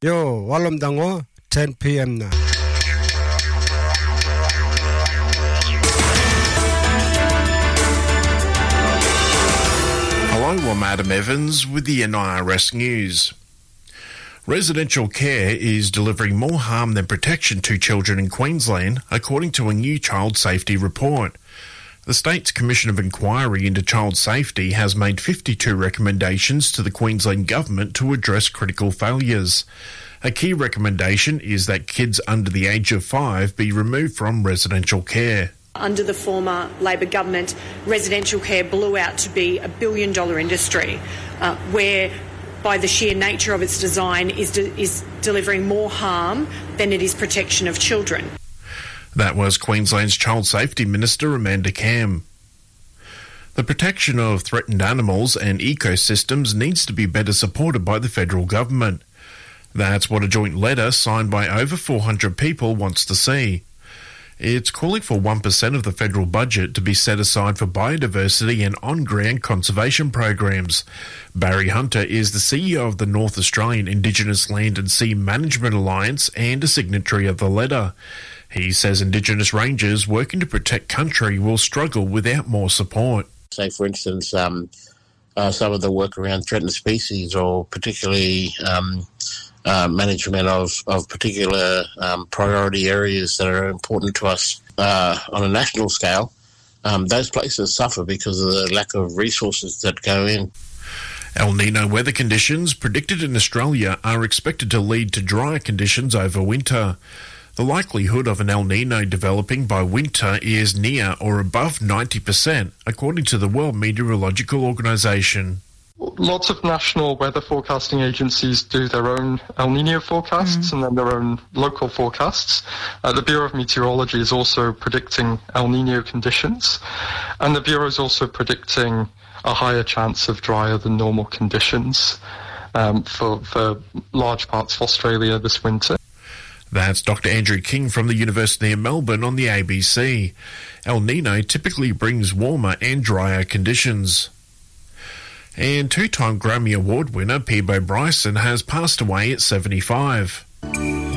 Yo, walam dango 10 p.m. na. Hello, I'm Adam Evans with the NIRS News. Residential care is delivering more harm than protection to children in Queensland, according to a new child safety report. The state's Commission of Inquiry into Child Safety has made 52 recommendations to the Queensland Government to address critical failures. A key recommendation is that kids under the age of 5 be removed from residential care. Under the former Labor government, residential care blew out to be $1 billion industry, where by the sheer nature of its design is delivering more harm than it is protection of children. That was Queensland's Child Safety Minister Amanda Cam. The protection of threatened animals and ecosystems needs to be better supported by the federal government. That's what a joint letter signed by over 400 people wants to see. It's calling for 1% of the federal budget to be set aside for biodiversity and on-ground conservation programs. Barry Hunter is the CEO of the North Australian Indigenous Land and Sea Management Alliance and a signatory of the letter. He says Indigenous rangers working to protect country will struggle without more support. Say, for instance, some of the work around threatened species, or particularly management of particular priority areas that are important to us on a national scale, those places suffer because of the lack of resources that go in. El Nino weather conditions predicted in Australia are expected to lead to drier conditions over winter. The likelihood of an El Nino developing by winter is near or above 90%, according to the World Meteorological Organization. Lots of national weather forecasting agencies do their own El Nino forecasts and then their own local forecasts. The Bureau of Meteorology is also predicting El Nino conditions, and the Bureau is also predicting a higher chance of drier than normal conditions for large parts of Australia this winter. That's Dr. Andrew King from the University of Melbourne on the ABC. El Nino typically brings warmer and drier conditions. And two-time Grammy Award winner Peabo Bryson has passed away at 75.